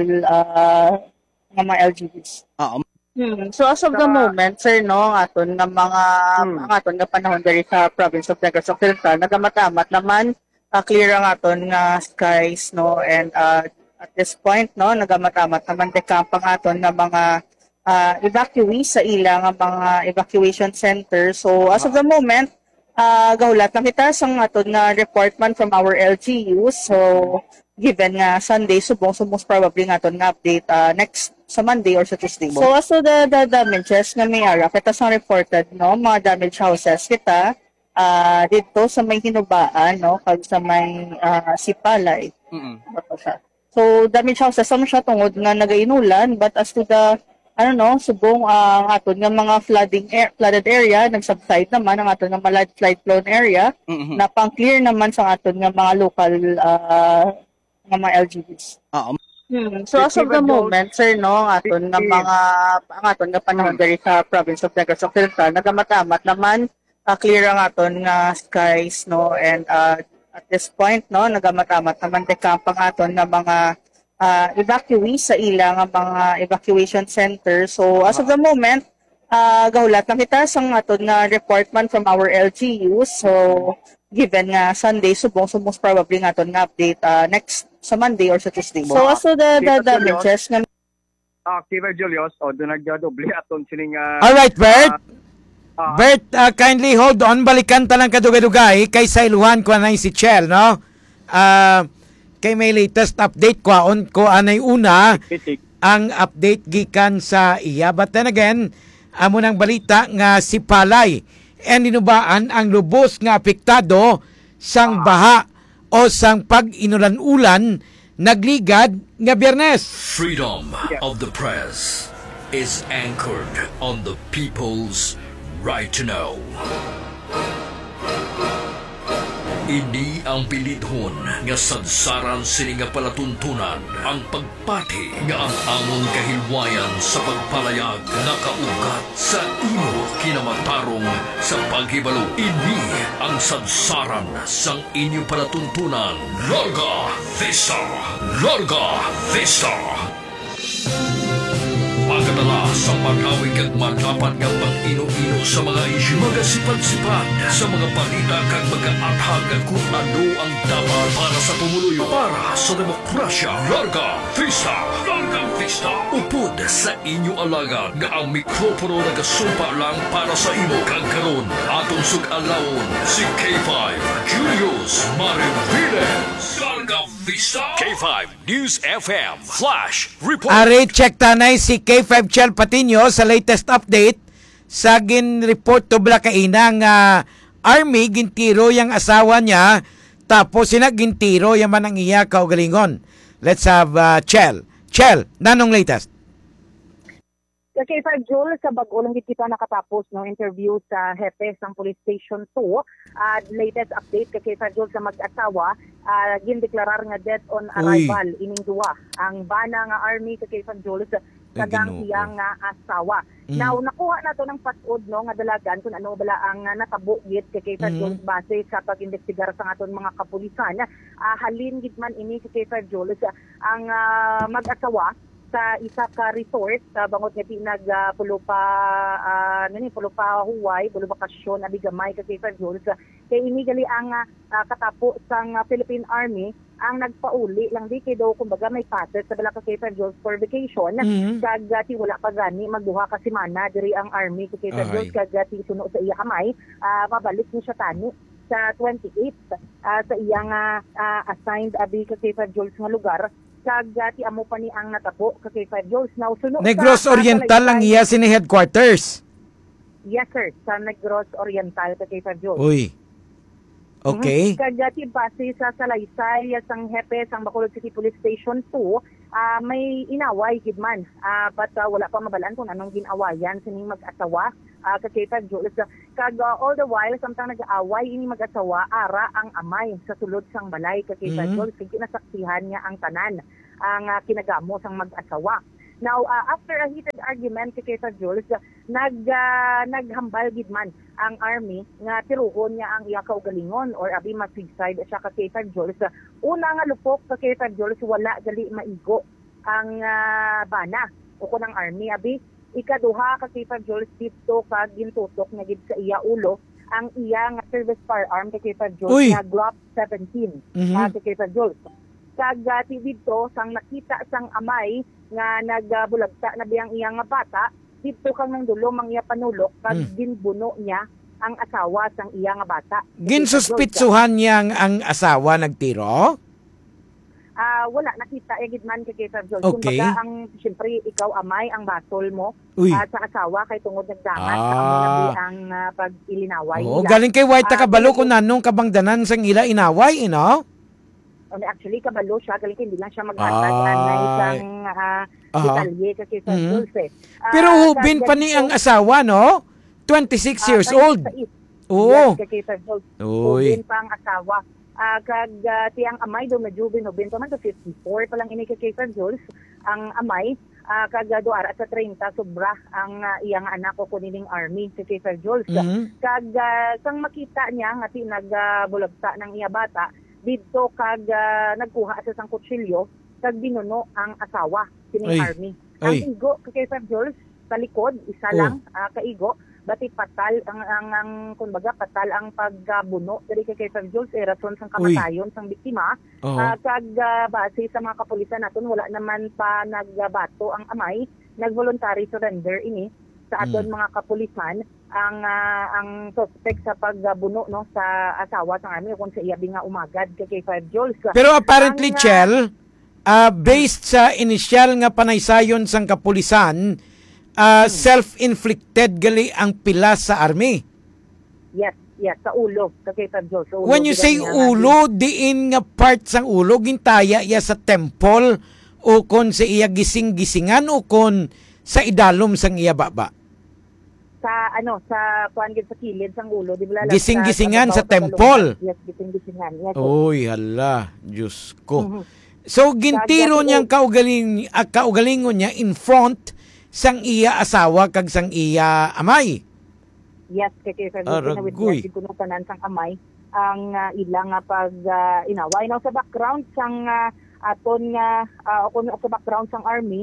nga mga LGBs. So as of the moment, sir, no, aton nga mga ang aton nga panahon diri sa province of Negros Occidental nagamatamat naman clear ang aton nga skies, no, and at this point, no, nagamatamat naman dekampang aton nga mga evacuees sa ilang mga evacuation center. So as of the moment, gawlat lang kita sang aton nga report man from our LGUs. So given nga Sunday, subong most probably nga aton nga update next sa Monday or sa Tuesday. So as to the damages nga may ara, kita sang reported, no, mga damage houses kita dito sa may hinubaan, no, kag sa may Sipalay. So damage houses sam siya tungod nga nagainulan, but as to the subong ang aton nga mga flooded area nag-subside naman ang aton nga mga flood prone area na pang-clear naman sa aton nga mga local nga mga LGBs. So as of the moment, sir, no, ang aton nga panahon diri sa province of Negros Occidental nagamatamat naman clear ang aton nga skies, no, and at this point, no, nagamatamat naman dekampang aton nga mga evacuees sa ilang mga evacuation center. So as of the moment, gawlat lang kita sang aton nga report man from our LGUs. So given nga Sunday, subong most probably nga aton nga update next sa Monday or sa Tuesday. So as to the damages nga Kiva Julius, doon nagdoble aton sining Alright, Bert. Bert, kindly hold on. Balikan talang kadugay-dugay kay sa iluhan ko na si Chel, no? Kay may latest update ko anay una ang update gikan sa iya. But then again, amo nang balita nga si Palay and inubaan ang lubos nga apektado sang baha o sang pag-inulan-ulan nagligad nga Biyernes. Freedom of the press is anchored on the people's right to know. Ini ang pilidhon nga sadsaran sini nga palatuntunan ang pagpati nga ang among kahilwayan sa pagpalayag nakaugat sa imo kinamatarong sa paghibalo. Ini ang sadsaran sang inyo palatuntunan. Larga Vista! Larga Vista! Pagkatala sa pag-awig at matapat ng pag-ino-ino sa mga isyu, magasipad-sipad sa mga balita kag mag-aathag at kung ano ang dapat para sa pumuluyo, para sa demokrasya. Larga Vista! Larga Vista! Upod sa inyo alaga nga ang mikropono nagasumpa lang para sa imo kag karon atong sug-alawon si K5 Julius Mariviles. Larga Vista! K5 News FM Flash Report. Are check tanay si K5 Chel Patiño sa latest update sa gin-report to Blacaina nga Army gintiro yung asawa niya tapos gintiro yung man ang iya kaugalingon. Let's have Chel. Chel, nanong latest? Sa K5 Joel, sa bagulong kita nakatapos ng interview sa hepe ng Police Station 2. Latest update kay K5 Joel sa mag-asawa, gindeklarar nga death on arrival ining duwa. Ang bana nga army kay K5 Joel sa kagang iyang asawa. Now, nakuha na to ng pasod, no, nga dalagan kung ano bala ang nakabugit kay K5 Joel base sa pag-investigar sa aton mga kapulisan. Halin gitman ini kay K5 Joel ang mag-asawa sa isa ka resort sa bangot nga pinag pulupa huway, pulo bakasyon abigamay kay K5 Jones kay inigali ang katapo sang Philippine Army ang nagpauli lang di kay daw kumbaga may passes sa bala ka K5 Jones for vacation kag wala pa gani magduha ka semana diri ang Army kay K5 Jones kag suno sa iya kamay mabalik ni siya tani sa 28 sa iyang assigned abi kay K5 Jones nga lugar kagati amo pa ni ang natapo kay K5 Jones na usuno Negros Oriental lang iya sini headquarters. Yes sir, sa Negros Oriental kay K5 Jones. Uy. Okay. Kagati base sa salaysay sang hepe sang Bacolod City Police Station 2, may inaway gid man. But wala pa mabalaan kung anong ginawayan sining mag-asawa. Kay Feb Jules, all the while samtang nag-aaway ini mag-asawa, ara ang amay sa sulod sang balay. Kay Feb Jules, kinasaksihan niya ang tanan ang kinagamo sang mag-asawa. Now, after a heated argument kay Feb Jules, naghambal gid man ang army nga tiruhon niya ang iya kaugalingon or abi ma-suicide siya kay Feb Jules. Una nga lupok kay Feb Jules, wala gali maigo ang bana o ko ng army abi. Ikaduha kay Feb Jules, dito kag gintutok na gid sa iya ulo ang iya nga service firearm kay Feb Jules nga Glock 17 kay Feb Jules. Kag dito sang nakita sang amay nga nagbulagta na biyang iya nga bata, dito kang nang dulo mang iya panulok kag ginbuno niya ang asawa sang iya nga bata. Ginsuspitsuhan niyang ang asawa nagtiro? Wala, nakita gid man kay Feb Jules. Okay. Kumbaga ang siyempre ikaw amay ang basol mo sa asawa kay tungod nagdamat sa ang pag-ilinaway Oh, nila. galing kay White kabalo kung nanong kabangdanan sang ila inaway, Actually, kabalo siya. Galing hindi lang siya maghatag na isang detalye kay Feb Jules. Pero hubin pa ni ang asawa, no? 26 years old. Oo. Yes, kay Feb Jules. Uy. Hubin pa ang asawa. Kag tiyang amay do medyo binubin pa man to 54 pa lang ini kay Feb Jules. Ang amay kag duara sa 30 sobra ang iyang anak ko kunining army kay Feb Jules. Kag sang makita niya nga nagbulagta ng iya bata, dito kag nagkuha sa sang kutsilyo kag binuno ang asawa kining army. Ang igo kay Feb Jules sa likod isa lang kaigo, bati patal ang kumbaga patal ang pagbuno diri kay Feb Jules rason sang kamatayon sang biktima. Kag base sa mga kapulisan naton wala naman pa nagbato ang amay, nag-voluntary surrender ini sa aton mga kapulisan ang suspect sa pagbuno no sa asawa sang army kung sa iya nga umagad kay Feb Jules. Pero apparently Chel, based sa inisyal nga panaysayon sang kapulisan, self-inflicted gali ang pila sa army. Yes, sa ulo kay Feb Jules. When you say ulo, diin nga part sang ulo gintaya iya sa temple o kon sa iya gising-gisingan o kon sa idalom sang iya baba. Sa kuan gid sa kilid sang ulo, di ba? Gising-gisingan sa temple. Yes, gising-gisingan. Yes. Oy, hala, Diyos ko. So gintiro niyang kaugalingon niya in front sang iya asawa kag sang iya amay. Yes, kay Feb Jules na witness kuno tanan sang amay ang ilang pag inaway now sa background sang aton nga sa background sang army.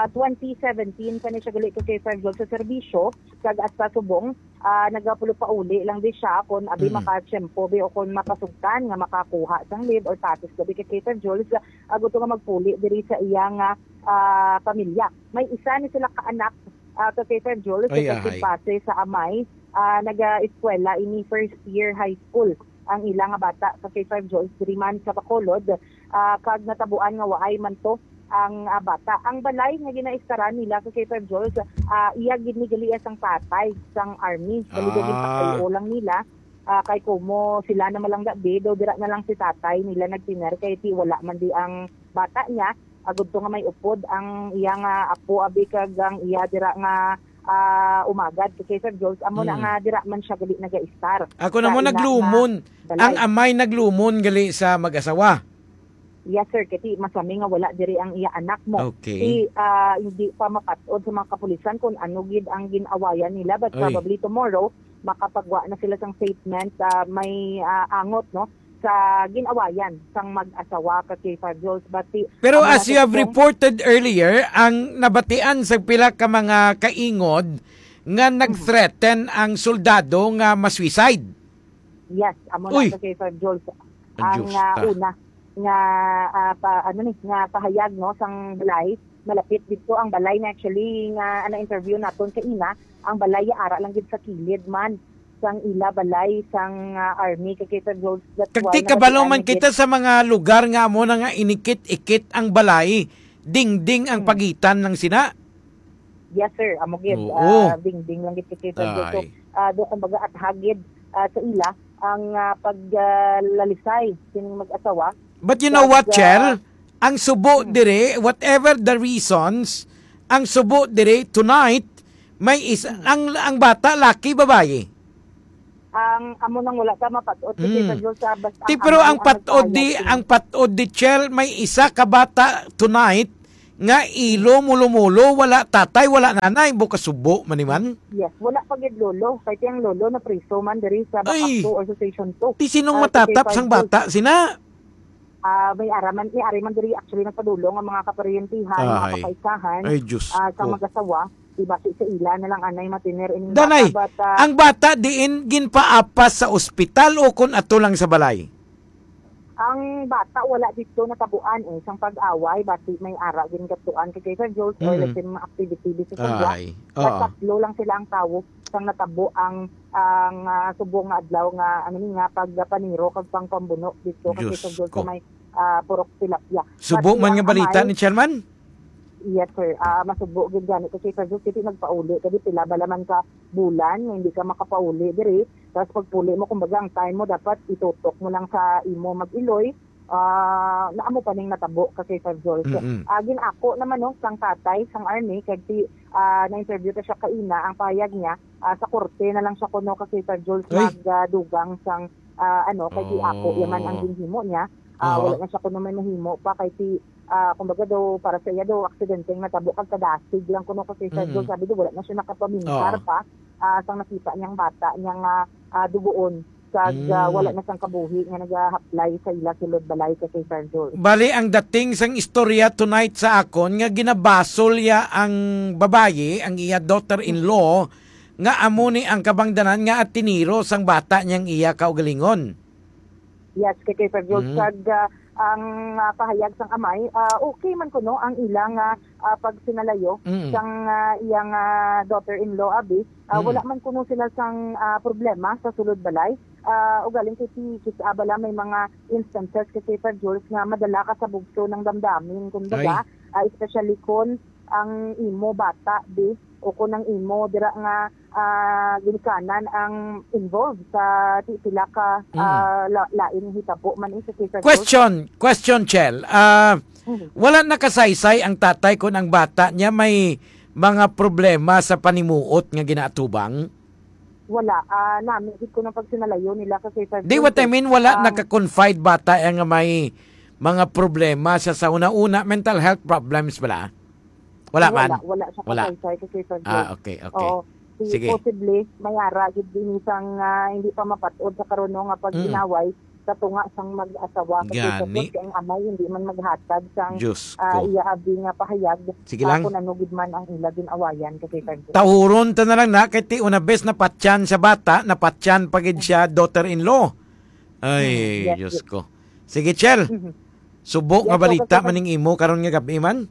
2017 pa ni siya gali kay Feb Jules sa serbisyo kag hasta subong nagapulo pa uli lang di siya kon abi makatsempo o kon mapasugtan nga makakuha sang leave or status gabi kay Feb Jules aguto nga magpuli diri sa iyang pamilya. May isa ni sila ka anak kay Feb Jules sa pagpase sa amay, naga-eskwela ini first year high school ang ilang bata sa kay Feb Jules diri man sa Bacolod, kag natabuan nga waay man to ang bata. Ang balay nga ginaistaran nila kay Feb Jules, iya gid ni gali sang tatay sang army. Galigin pa lang nila kay kumo sila na malang gabi daw dira na lang si tatay nila nagtiner kay ti wala man di ang bata niya. Agud to nga may upod ang iyang apo abi kag ang iya dira nga umagad kay Feb Jules amo na nga dira man siya gali naga-star. Ako na mo naglumon. Ang amay naglumon gali sa mag-asawa. Yes sir, kiti masami nga wala diri ang iya anak mo. Okay. Hindi pa mapatod sa mga kapulisan kung ano gid ang ginawayan nila, but probably tomorrow makapagwa na sila sang statement may angot no sa ginawayan sang mag-asawa kay Feb Jules. Pero as you have reported earlier, ang nabatian sa pila ka mga kaingod nga nag-threaten ang soldado nga ma-suicide. Yes, amo na kay Feb Jules. Ang una nga nga pahayag no sang balay, malapit dito ang balay na actually nga interview naton kay ina, ang balay ara lang gid sa kilid man sang ila balay sang army kay Feb Jules. Kagti kabalo man kita sa mga lugar nga amo na nga inikit-ikit ang balay, ding-ding ang pagitan ng sina. Yes sir, amo gid ding-ding lang gid kay Feb Jules. So do kumbaga at hagid sa ila ang paglalisay sining mag-asawa. But you know what, Chel? Ang subo dire, whatever the reasons, ang subo dire tonight, may isa, ang bata, laki, babae. Ang amo nang wala ka mapatod kasi sa Diyos sa basta. Pero ang patod di Chel, may isa ka bata tonight nga ilo mulo-mulo, wala tatay, wala nanay, buka subo maniman. Yes, wala pagid lolo. Kay tiyang lolo na priso man diri sa Bacak 2 or sa Station 2. Ti sinong matatap sang bata sina? May araman diri actually nagpadulong ang mga kaparyentihan, mga kapaisahan, sa mag-asawa. Diba sa ila na lang anay matiner ining Danay, bata. ang bata diin ginpaapas sa ospital o kun ato lang sa balay? Ang bata wala dito natabuan sang pag-away bati may ara gin katuan kay Sir Jules or let's say mga activity sa sadya. Tatlo lang sila ang tawo sang natabo ang subong nga adlaw nga nga pagpaniro kag pangpambuno dito kay Sir Jules sa may purok tilapia. Subo man nga balita ni Chairman? Yes, sir. Masubo gid gani kasi Sir Jules kiti nagpauli kadi pila balaman ka bulan nga hindi ka makapauli diri. Tapos pagpuli mo kumbaga ang time mo dapat itutok mo lang sa imo mag-iloy. Naamo pa ning natabo kasi Sir Jules. Gin ako naman sang tatay sang army kay na-interview ta siya kaina ang payag niya sa korte na lang siya kuno kasi Sir Jules magdugang sang kay ako yaman ang ginhimo niya. Wala na siya kuno may mahimo pa kay kumbaga daw para sa iya daw aksidente nga natabo kag kadasig lang kuno kasi Sir Jules sabi daw wala na siya nakapamintar pa sang nakita niyang bata niyang dubuon kag wala na sang kabuhi nga nag-apply sa ila sulod balay kasi Sir Jules. Bali ang dating sang istorya tonight sa akon nga ginabasol ya ang babaye ang iya daughter-in-law nga amo ni ang kabangdanan nga at tiniro sang bata niyang iya kaugalingon. Yes, kay Sir Jules kag ang pahayag sang amay okay man kuno ang ilang pag sinalayo sang iyang daughter-in-law abi wala man kuno sila sang problema sa sulod balay ugaling kiti abala may mga instances kasi Sir Jules nga madala ka sa bugso ng damdamin kumbaga especially kun ang imo bata di o kun ang imo dira nga ginikanan ang involved sa sila ka lain hitabo man isa sa Question Chel. Wala nakasaysay ang tatay kun ang bata niya may mga problema sa panimuot nga ginatubang? Wala. Namin ko nang pagsinalayo nila kasi sa Di what I mean, wala naka-confide bata nga may mga problema sa una-una mental health problems bala? Wala man? Wala siya kasaysay kasi Sir Jules. Okay. Oo. Sige. Possibly, mayara gid din isang hindi pa mapatod sa karuno nga pag inaway sa tunga sang mag-asawa kasi ang amay hindi man maghatag sang iya abi nga pahayag kung ano gid man ang ila ginawayan kasi Sir Jules. Tahuron ta na lang na kay ti una bes na patyan sa bata, napatyan pagid siya daughter-in-law. Ay, Diyos ko. Sige, Chel. Subo nga balita maning imo karon nga gabi man?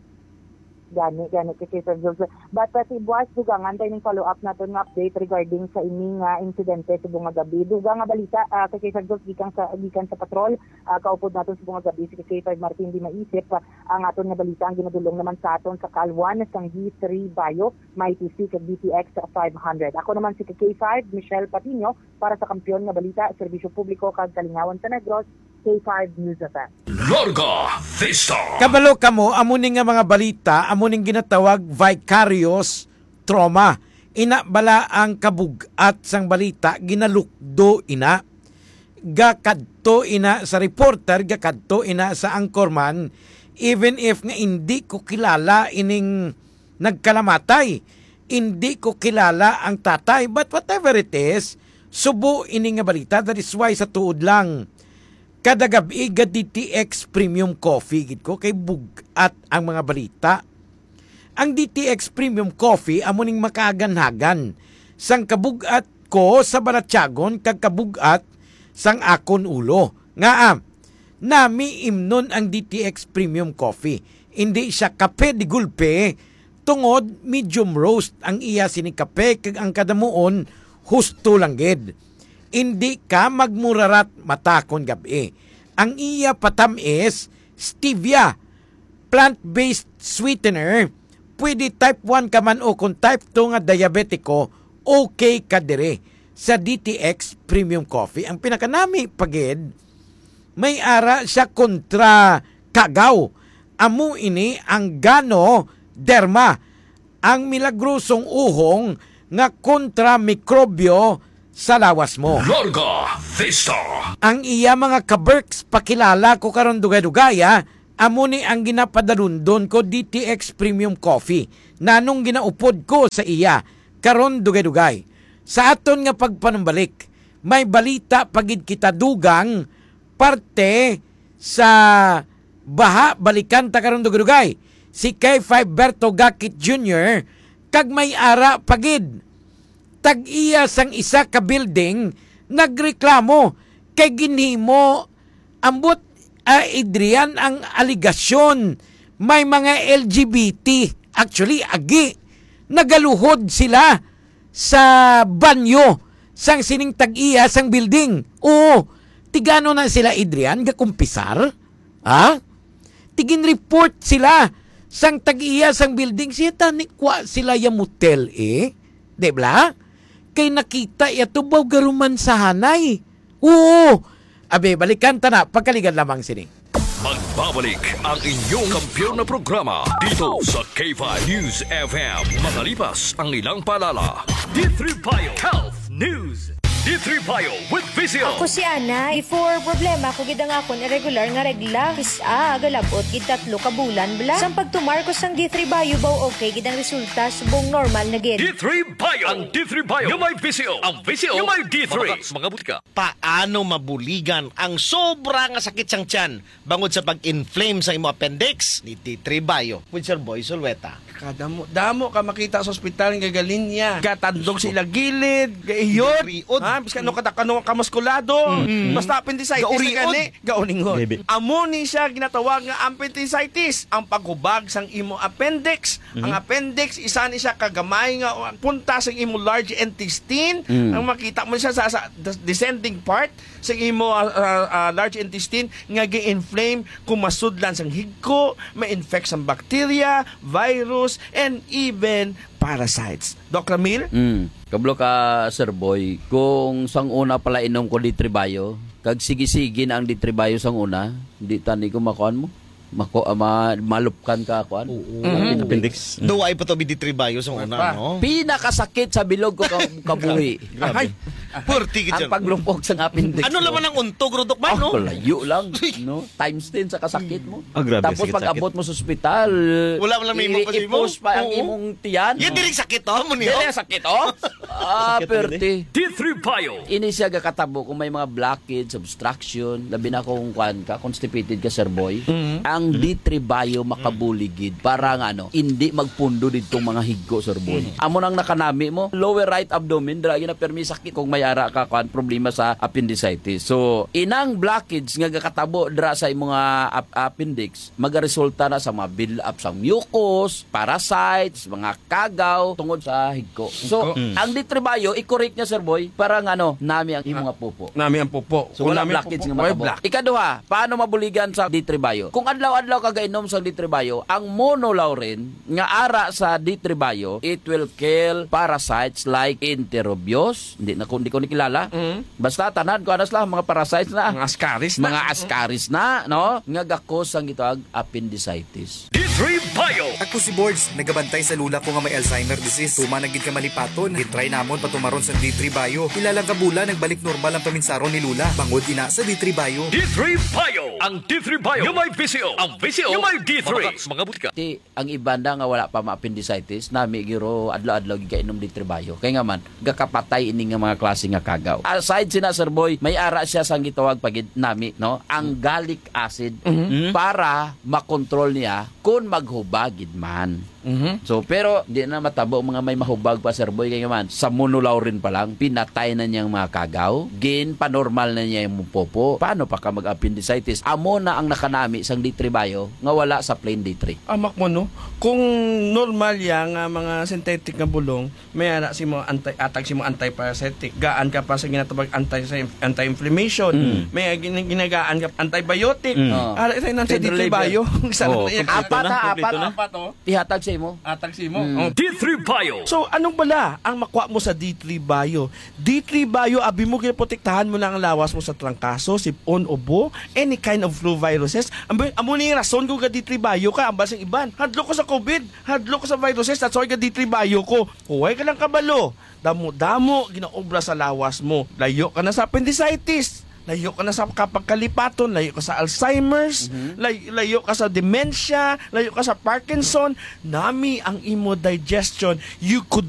Gani kasi Sir Jules. But si Buwas dugangan tayo ng follow-up natin ng update regarding sa ining insidente sa bunga gabi. Dugang nga balita kay Sir Jules gikan sa patrol. Kaupod natin sa bunga gabi si K5 Martin di maisip ang aton nga balita ang ginadulong naman sa aton sa Kalwan sang G3 Bayo, may TC kag DTX 500. Ako naman si K5 Michelle Patino para sa kampiyon nga balita, serbisyo publiko kag Kalingawan sa Negros, K5 News FM. Larga Vista. Kabalo kamo amuning nga mga balita, amuning ginatawag vicarious trauma. Ina bala ang kabugat sang balita ginalukdo ina. Gakadto ina sa reporter, gakadto ina sa anchorman even if nga hindi ko kilala ining nagkalamatay. Hindi ko kilala ang tatay but whatever it is, subo ining nga balita. That is why sa tuod lang kada gabi DTX Premium Coffee gid ko kay bugat ang mga balita. Ang DTX Premium Coffee amo ning makaganhagan sang kabugat ko sa Balatyagon kag kabugat sang akon ulo. Nga nami imnon ang DTX Premium Coffee. Hindi siya kape di gulpe, tungod medium roast ang iya sini kape kag ang kadamuon husto lang gid. Hindi ka magmurarat matakon gabi. Ang iya patamis, stevia, plant-based sweetener. Pwede type 1 ka man o kung type 2 nga diabetiko, okay ka dire. sa DTX Premium Coffee. Ang pinakanami pagid, may ara siya kontra kagaw. Amo ini ang Ganoderma, ang milagrosong uhong nga kontra mikrobyo sa lawas mo. Larga Vista. Ang iya mga kaberks, pakilala ko karon dugay-dugaya, amo ni ang ginapadalundon ko DTX Premium Coffee. Nanong ginaupod ko sa iya karon dugay-dugay. Sa aton nga pagpanumbalik, may balita pagid kita dugang parte sa baha balikan ta karon dugay-dugay. Si K5 Berto Gakit Jr. kag may ara pagid. Tag-iya sang isa ka building nagreklamo kay ginhimo ambot Adrian ang aligasyon may mga LGBT, actually agi, nagaluhod sila sa banyo sang sining tag-iya sang building. Oo, tigano na sila Adrian gakumpisar? Ha? Tigin report sila sang tag-iya sang building, siya tanikwa sila yung motel Debla? Kay nakita ito baw garuman sa hanay. Oo. Abe, balikan ta na. Pagkaligan lamang sini. Magbabalik ang inyong kampiyon na programa dito sa K5 News FM. Matalipas ang ilang palala. D3 Bio Health News. D3 Bio with Vizio. Ako si Ana. Before problema ko gidang akon irregular nga regla. Kisa agalabot gid 3 ka bulan bla. Sang pagtumarkos sang D3 Bio baw okay gidang resulta subong normal na gid. D3 Bio. Ang D3 Bio yung may Vizio. Ang Vizio yung may D3. Mga butika. Paano mabuligan ang sobra nga sakit sang tiyan bangod sa pag-inflame sa imo appendix ni D3 Bio with Sir Boy Solweta. Damo ka makita sa ospital nga galinya. Gatandog sila gilid, gaiyot. Ha, bisan no kamuskulado. Basta appendicitis gani, gauningon. Amo ni siya ginatawag nga appendicitis, ang paghubag sang imo appendix. Ang appendix isa ni siya kagamay nga punta sa imo large intestine. Ang makita mo siya sa descending part sa imo large intestine nga gi-inflame kung masudlan sang higko, ma-infect sang bacteria, virus, and even parasites. Doc Ramil? Kablo ka, Sir Boy, kung sang una pala inom ko D3 Bio, kag sige-sige na ang D3 Bio sang una, di tani ko makuan mo? Malupkan ka kuan. Appendix. Duway pa to D3 Bio sang una, no? Pinakasakit sa bilog ko kabuhi. Grabe. Purti ang paglumpog sa appendix. Ano laman ang untog, Rodok ba, no? Layo lang, no? Times 10 sa kasakit mo. Grabe, tapos pag abot mo sa ospital, wala may mo pa si mo. Ipos pa ang imong tiyan. Yan direk sakit, oh, mo niyo. Direk sakit, oh. Perti. D3 Bio. Ini siya gakatabo kung may mga blockage, obstruction, labi na kung kuan ka, constipated ka, Sir Boy. Ang D3 Bio makabuligid para nga hindi magpundo ditong mga higgo, Sir Boy. Amo nang nakanami mo, lower right abdomen, dra na permi sakit kung may ara ka kuan problema sa appendicitis. So, inang blockage nga gakatabo dra sa mga appendix, magaresulta na sa mga build up sa mucus, parasites, mga kagaw tungod sa higgo. So, ang D3 Bio i-correct niya, Sir Boy, para nga nami ang imong pupo. Nami ang pupo. So, wala blockage nga matabo. Ikaduha, paano mabuligan sa D3 Bio? Kung adlaw-adlaw ka gainom sa D3 Bio, ang monolaurin nga ara sa D3 Bio, it will kill parasites like enterobius, hindi ko nikilala. Basta tanan ko anas lang mga parasites na, mga ascaris na, no? Nga gakos ang gitawag appendicitis. D3 Bio. Ako si Boards, nagabantay sa lula ko nga may Alzheimer disease. Tuma nagid ka malipaton, gitry namon patumaron sa D3 Bio. Ilang kabula nagbalik normal ang paminsaron ni Lula. Bangod ina sa D3 Bio. D3 Bio. Ang D3 Bio yung may Vizio. Ang Vizio yung may D3. Mga butika. Ang ibanda nga wala pa ma-appendicitis, nami giro adlaw-adlaw gikainom D3 Bio. Kaya nga man, gakapatay ini nga mga klase nga kagaw. Aside sina, Sir Boy, may ara siya sang gitawag pagid nami, no? Ang gallic acid para makontrol niya kung maghubagid man. So, pero di na matabo mga may mahubag pa, Sir Boy, kaya man, sa monolaurin pa lang, pinatay na niyang mga kagaw, panormal na niya yung popo. Paano pa ka mag-appendicitis? Amo na ang nakanami sang D3 Bio nga wala sa plain D3. Amak mo, no? Kung normal yang mga synthetic nga bulong, may ara si mo atag si mo antiparasitic, gaan ka pa sa ginatawag anti-inflammation, may ginagaan ka antibiotic. Ara ito nang sa D3 Bio. Apat. Ihatag sa mo. Tagsimo. D3 Bio. So, anong bala ang makuha mo sa D3 Bio? D3 Bio, abi mo protektahan mo lang ang lawas mo sa trangkaso, sipon, ubo, any kind of flu viruses. Amo ni rason ko ga D3 Bio ka, ambal sang iban. Hadlo ko sa COVID, hadlo ko sa viruses, that's why ga D3 Bio ko. Huwag ka lang kabalo. Damo-damo, ginaobra sa lawas mo. Layo ka na sa appendicitis. Layo ka na sa kapagkalipaton, layo ka sa Alzheimer's, layo ka sa dementia, layo ka sa Parkinson. Nami ang imo digestion. You could